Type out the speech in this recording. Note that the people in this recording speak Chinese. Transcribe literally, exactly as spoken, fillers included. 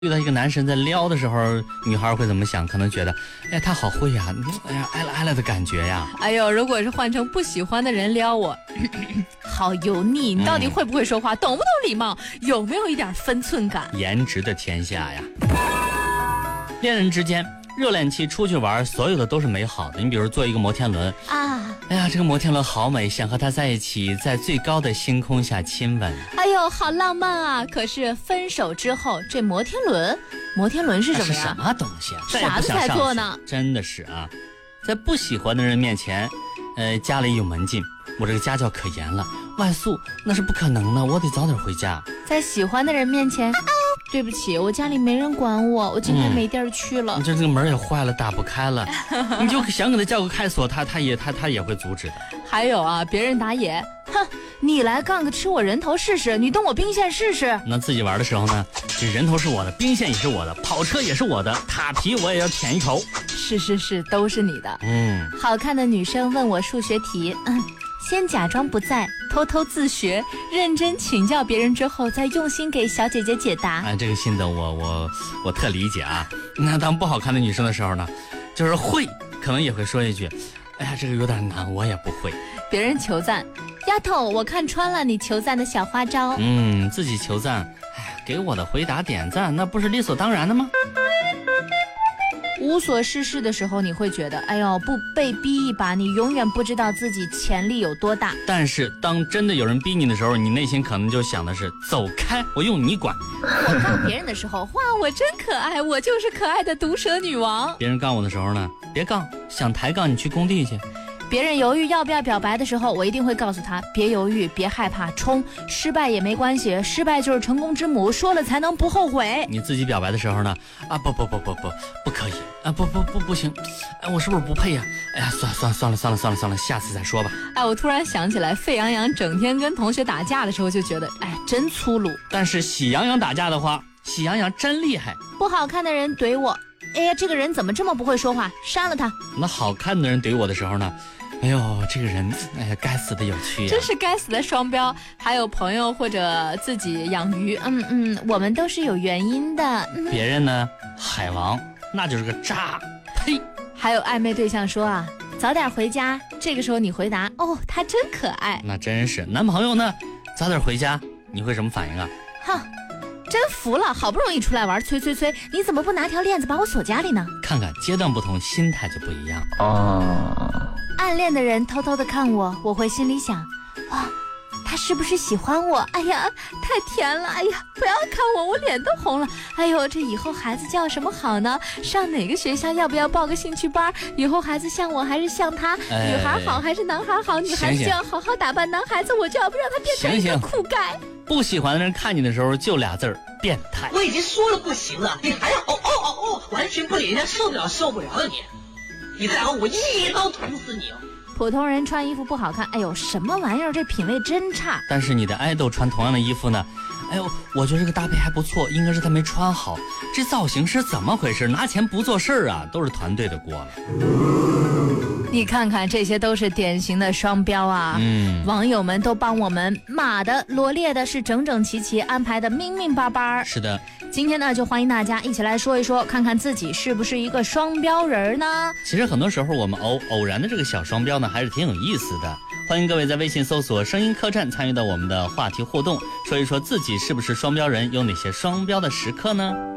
遇到一个男神在撩的时候，女孩会怎么想？可能觉得，哎，他好会呀，你哎呀，爱了爱了的感觉呀。 哎呦，如果是换成不喜欢的人撩我，咳咳好油腻，你到底会不会说话？嗯、懂不懂礼貌？有没有一点分寸感？ 颜值的天下呀！恋人之间。热恋期出去玩，所有的都是美好的。你比如坐一个摩天轮啊，哎呀，这个摩天轮好美，想和他在一起，在最高的星空下亲吻。 哎呦，好浪漫啊！可是分手之后，这摩天轮，摩天轮是什么呀？ 是什么东西啊？ 啥子才做呢？ 真的是啊，在不喜欢的人面前，呃，家里有门禁，我这个家教可严了，外宿那是不可能的，我得早点回家。 在喜欢的人面前。对不起，我家里没人管我，我今天没地儿去了。 嗯、你这这个门也坏了，打不开了，你就想给他叫个开锁，他他也他他也会阻止的。 还有啊，别人打野，哼，你来干个吃我人头试试，你动我兵线试试。 那自己玩的时候呢，这人头是我的，兵线也是我的，跑车也是我的，塔皮我也要舔一口。 是是是，都是你的。 嗯， 好看的女生问我数学题，嗯。先假装不在，偷偷自学，认真请教别人之后，再用心给小姐姐解答。 哎，这个心得我我我特理解啊。那当不好看的女生的时候呢，就是会可能也会说一句，哎呀，这个有点难，我也不会。 别人求赞，丫头，我看穿了你求赞的小花招。 嗯，自己求赞，哎，给我的回答点赞，那不是理所当然的吗？ 无所事事的时候，你会觉得，哎呦，不被逼一把，你永远不知道自己潜力有多大。 但是当真的有人逼你的时候，你内心可能就想的是，走开，我用你管。 我杠别人的时候，哇，我真可爱，我就是可爱的毒舌女王。 别人杠我的时候呢，别杠，想抬杠你去工地去。 别人犹豫要不要表白的时候，我一定会告诉他，别犹豫，别害怕，冲，失败也没关系，失败就是成功之母，说了才能不后悔。 你自己表白的时候呢，啊不不不不不不可以啊，不不不不行，哎我是不是不配呀、啊？哎呀，算算算了算了算了算了，下次再说吧。 哎，我突然想起来，沸羊羊整天跟同学打架的时候，就觉得哎真粗鲁。 但是喜羊羊打架的话，喜羊羊真厉害。 不好看的人怼我，哎呀，这个人怎么这么不会说话？删了他。 那好看的人怼我的时候呢？哎呦，这个人，哎呀，该死的有趣呀！ 真是该死的双标。还有朋友或者自己养鱼，嗯嗯，我们都是有原因的。嗯、 别人呢，海王，那就是个渣，呸！ 还有暧昧对象说啊，早点回家。这个时候你回答，哦，他真可爱。 那真是。男朋友呢，早点回家，你会什么反应啊？ 哼，真服了，好不容易出来玩，催催催，你怎么不拿条链子把我锁家里呢？ 看看阶段不同，心态就不一样。 哦。暗恋的人偷偷的看我，我会心里想，哇，他是不是喜欢我？哎呀，太甜了！哎呀，不要看我，我脸都红了。哎呦，这以后孩子叫什么好呢？上哪个学校？要不要报个兴趣班？以后孩子像我还是像他？哎、女孩好还是男孩好？女孩子就要好好打扮，男孩子我就要不让他变成一个酷盖。 不喜欢的人看你的时候就俩字儿，变态。 我已经说了不行了，你还要哦哦哦哦，完全不理人家，受不了受不了了你。你再熬我一刀捅死你哦！ 普通人穿衣服不好看，哎呦，什么玩意儿？这品味真差。 但是你的爱豆穿同样的衣服呢？哎呦，我觉得这个搭配还不错，应该是他没穿好。这造型是怎么回事？拿钱不做事啊，都是团队的锅了。 你看看，这些都是典型的双标啊！嗯，网友们都帮我们码的、罗列的是整整齐齐，安排的明明白白。 是的， 今天呢，就欢迎大家一起来说一说，看看自己是不是一个双标人呢？ 其实很多时候我们偶偶然的这个小双标呢，还是挺有意思的。欢迎各位在微信搜索声音客栈参与到我们的话题互动，说一说自己是不是双标人，有哪些双标的时刻呢？